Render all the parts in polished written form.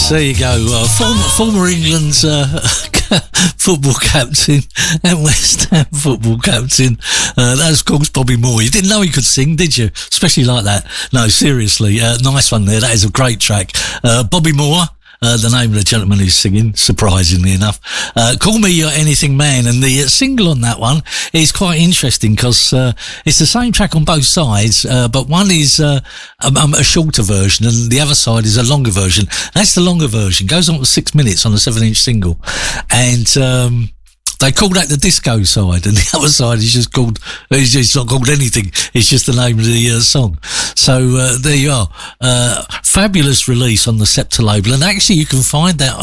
There you go. Former England's football captain and West Ham football captain. That was, of course, Bobby Moore. You didn't know he could sing, did you? Especially like that. No, seriously. Nice one there. That is a great track. Bobby Moore. The name of the gentleman who's singing, surprisingly enough. Call Me Your Anything Man, and the single on that one is quite interesting because it's the same track on both sides, but one is a shorter version and the other side is a longer version. That's the longer version, goes on for 6 minutes on a 7-inch single, and they call that the disco side, and the other side is just called, it's not called anything, it's just the name of the song. So there you are. Fabulous release on the Scepter label, and actually you can find that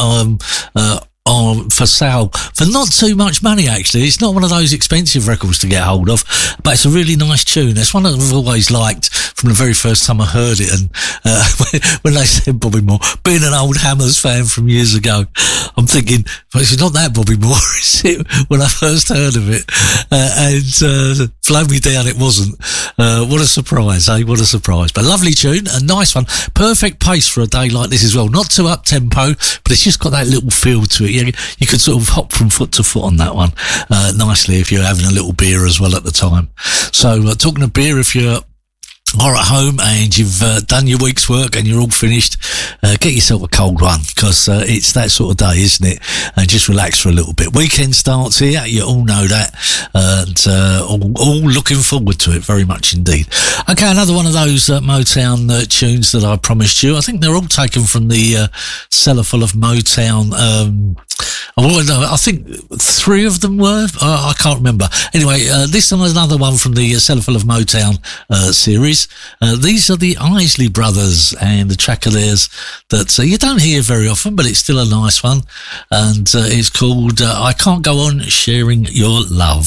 for sale for not too much money. Actually, it's not one of those expensive records to get hold of, but it's a really nice tune. It's one that I've always liked from the very first time I heard it, and when they said Bobby Moore, being an old Hammers fan from years ago, I'm thinking, well, it's not that Bobby Moore, is it? When I first heard of it, and flow me down, it wasn't. What a surprise, eh? What a surprise. But lovely tune, a nice one, perfect pace for a day like this as well. Not too up tempo, but it's just got that little feel to it. You could sort of hop from foot to foot on that one nicely if you're having a little beer as well at the time. So talking of beer, if you're at home and you've done your week's work and you're all finished, get yourself a cold one, because it's that sort of day, isn't it? And just relax for a little bit. Weekend starts here, you all know that, and all looking forward to it very much indeed. Okay, another one of those Motown tunes that I promised you. I think they're all taken from the Cellar Full of Motown. I think 3 of them were. I can't remember. Anyway, this is another one from the Cellar Full of Motown series. These are the Isley Brothers, and the track of theirs that you don't hear very often, but it's still a nice one, and it's called I Can't Go On Sharing Your Love.